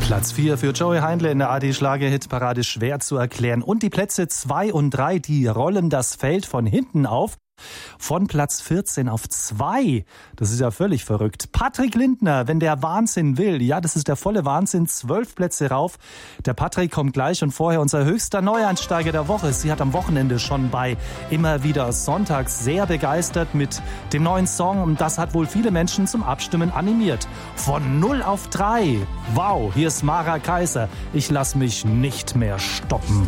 Platz 4 für Joey Heindle in der AD-Schlager-Hitparade schwer zu erklären. Und die Plätze 2 und 3, die rollen das Feld von hinten auf. Von Platz 14 auf 2. Das ist ja völlig verrückt. Patrick Lindner, wenn der Wahnsinn will. Ja, das ist der volle Wahnsinn. 12 Plätze rauf. Der Patrick kommt gleich und vorher unser höchster Neueinsteiger der Woche. Sie hat am Wochenende schon bei Immer wieder sonntags sehr begeistert mit dem neuen Song. Und das hat wohl viele Menschen zum Abstimmen animiert. Von 0 auf 3. Wow, hier ist Mara Kaiser. Ich lass mich nicht mehr stoppen.